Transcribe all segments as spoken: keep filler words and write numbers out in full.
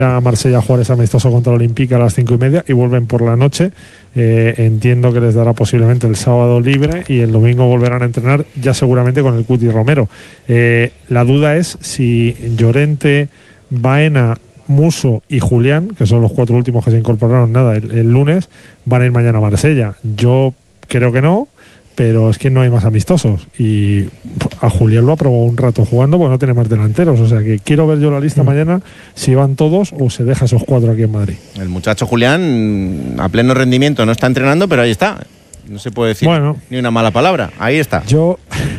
a Marsella a jugar ese amistoso contra el Olympique a las cinco y media y vuelven por la noche. Eh, entiendo que les dará posiblemente el sábado libre y el domingo volverán a entrenar ya seguramente con el Cuti Romero. Eh, la duda es si Llorente, Baena, Musso y Julián, que son los cuatro últimos que se incorporaron nada el, el lunes, van a ir mañana a Marsella. Yo creo que no, pero es que no hay más amistosos y a Julián lo aprobó un rato jugando porque no tiene más delanteros, o sea que quiero ver yo la lista mm. mañana si van todos o se deja esos cuatro aquí en Madrid. El muchacho Julián a pleno rendimiento no está entrenando, pero ahí está, no se puede decir bueno, ni una mala palabra, ahí está. Yo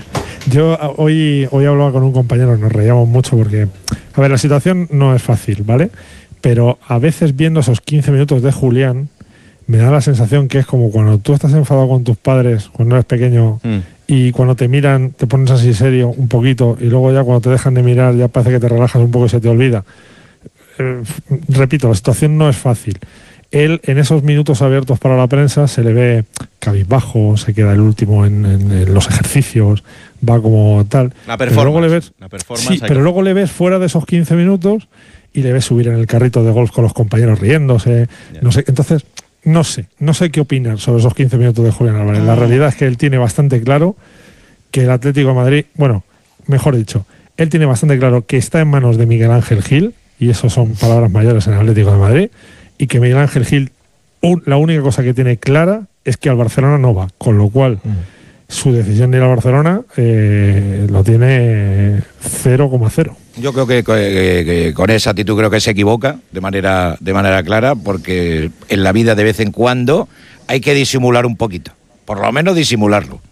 yo hoy, hoy hablaba con un compañero, nos reíamos mucho porque, a ver, la situación no es fácil, ¿vale? Pero a veces viendo esos quince minutos de Julián me da la sensación que es como cuando tú estás enfadado con tus padres cuando eres pequeño mm. y cuando te miran te pones así serio un poquito y luego ya cuando te dejan de mirar ya parece que te relajas un poco y se te olvida. Eh, repito, la situación no es fácil. Él en esos minutos abiertos para la prensa se le ve cabizbajo, se queda el último en, en, en los ejercicios, va como tal. La performance. Pero luego le ves, la performance sí, pero que... luego le ves fuera de esos quince minutos y le ves subir en el carrito de golf con los compañeros riéndose, yeah. no sé, entonces... No sé, no sé qué opinar sobre esos quince minutos de Julián Álvarez. La realidad es que él tiene bastante claro que el Atlético de Madrid, bueno, mejor dicho, él tiene bastante claro que está en manos de Miguel Ángel Gil, y eso son palabras mayores en el Atlético de Madrid, y que Miguel Ángel Gil, un, la única cosa que tiene clara es que al Barcelona no va, con lo cual mm. su decisión de ir al Barcelona eh, lo tiene cero coma cero. Yo creo que, que, que con esa actitud creo que se equivoca de manera, de manera clara, porque en la vida de vez en cuando hay que disimular un poquito, por lo menos disimularlo.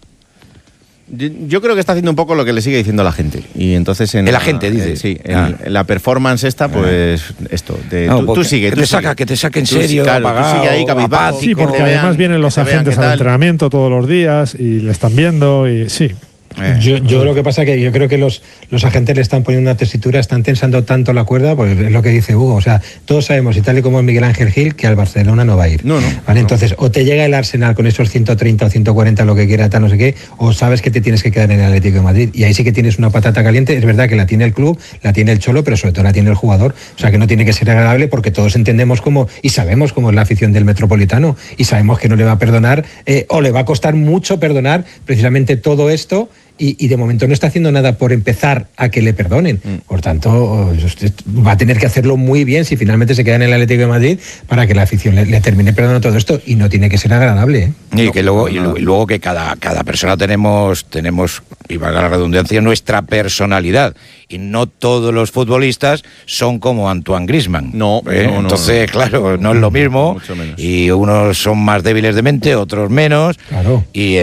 Yo, yo creo que está haciendo un poco lo que le sigue diciendo la gente. Y entonces en la, la gente dice. Eh, sí, en, ah. en la performance esta, pues ah. esto. De, no, tú, tú sigue. Que tú te sigue. saca, que te saque en serio. Tú, claro, apagado, tú sigue ahí cabizbajo. Sí, porque además vean, vienen los agentes al entrenamiento todos los días y le están viendo y sí. Eh, yo, yo lo que pasa es que yo creo que los, los agentes le están poniendo una tesitura, están tensando tanto la cuerda, pues es lo que dice Hugo, o sea, todos sabemos, y tal y como es Miguel Ángel Gil, que al Barcelona no va a ir. No, no. ¿Vale? No. Entonces, o te llega el Arsenal con esos ciento treinta o ciento cuarenta, lo que quiera, tal, no sé qué, o sabes que te tienes que quedar en el Atlético de Madrid. Y ahí sí que tienes una patata caliente. Es verdad que la tiene el club, la tiene el Cholo, pero sobre todo la tiene el jugador. O sea, que no tiene que ser agradable porque todos entendemos cómo, y sabemos cómo es la afición del Metropolitano, y sabemos que no le va a perdonar, eh, o le va a costar mucho perdonar precisamente todo esto. Y, y de momento no está haciendo nada por empezar a que le perdonen. Mm. Por tanto, va a tener que hacerlo muy bien si finalmente se queda en el Atlético de Madrid para que la afición le, le termine perdonando todo esto, y no tiene que ser agradable, ¿eh? Y no, que luego, no, no. Y luego que cada, cada persona tenemos, tenemos, y valga la redundancia, nuestra personalidad. Y no todos los futbolistas son como Antoine Griezmann. No, ¿eh? no, no Entonces, no. claro, no es lo mismo. Mucho menos. Y unos son más débiles de mente, otros menos. Claro. Y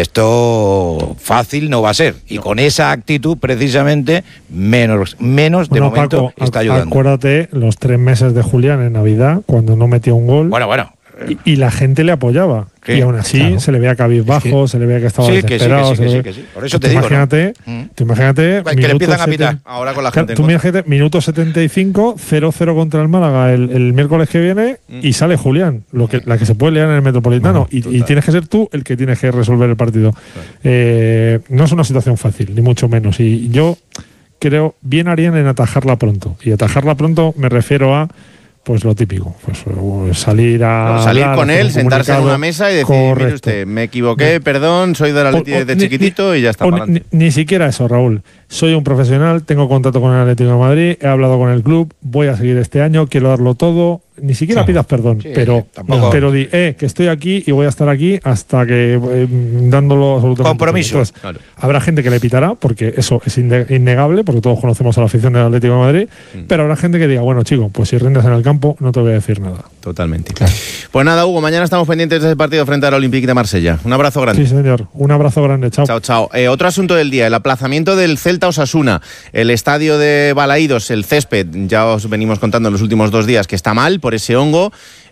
esto fácil no va a ser. Y no. Con esa actitud, precisamente, menos, menos bueno, de momento Paco, está ayudando. Acuérdate los tres meses de Julián en Navidad, cuando no metía un gol. Bueno, bueno. Y, y la gente le apoyaba. ¿Qué? Y aún así claro. se le veía cabizbajo, es que, se le veía que estaba sí, desesperado. Que sí, que sí, que sí, que sí. Por eso te digo, imagínate, ¿no? Tú imagínate... Que le empiezan a pitar ahora con la gente. Tú imagínate, minuto setenta y cinco, cero cero contra el Málaga el, el miércoles que viene mm. y sale Julián, lo que, la que se puede liar en el Metropolitano. No, y, y tienes que ser tú el que tienes que resolver el partido. Claro. Eh, no es una situación fácil, ni mucho menos. Y yo creo, bien harían en atajarla pronto. Y atajarla pronto me refiero a... Pues lo típico, pues salir a no, salir hablar, con él, sentarse en una mesa y decir, correcto. Mire usted, me equivoqué, no. perdón, soy de la Atleti desde chiquitito ni, y ya está. Ni, ni siquiera eso, Raúl. Soy un profesional, tengo contacto con el Atlético de Madrid, he hablado con el club, voy a seguir este año, quiero darlo todo. Ni siquiera claro. pidas perdón, sí, pero, tampoco. pero di, eh, que estoy aquí y voy a estar aquí hasta que eh, dándolo absolutamente. Compromiso. Entonces, claro. Habrá gente que le pitará, porque eso es innegable, porque todos conocemos a la afición del Atlético de Madrid, mm. pero habrá gente que diga, bueno, chico, pues si rindes en el campo, no te voy a decir nada. Totalmente. Claro. Pues nada, Hugo, mañana estamos pendientes de ese partido frente al Olympique de Marsella. Un abrazo grande. Sí, señor. Un abrazo grande. Chao. Chao, chao. Eh, otro asunto del día, el aplazamiento del Celta Osasuna. El estadio de Balaídos, el césped, ya os venimos contando en los últimos dos días que está mal por ese hongo.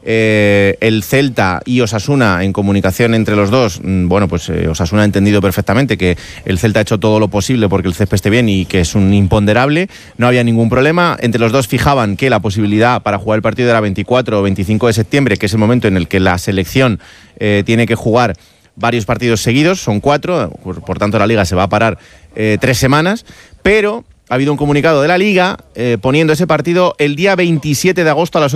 Eh, el Celta y Osasuna, en comunicación entre los dos, bueno, pues eh, Osasuna ha entendido perfectamente que el Celta ha hecho todo lo posible porque el césped esté bien y que es un imponderable, no había ningún problema. Entre los dos fijaban que la posibilidad para jugar el partido era veinticuatro o veinticinco de septiembre, que es el momento en el que la selección eh, tiene que jugar varios partidos seguidos, son cuatro, por, por tanto la Liga se va a parar eh, tres semanas, pero ha habido un comunicado de la Liga eh, poniendo ese partido el día veintisiete de agosto a las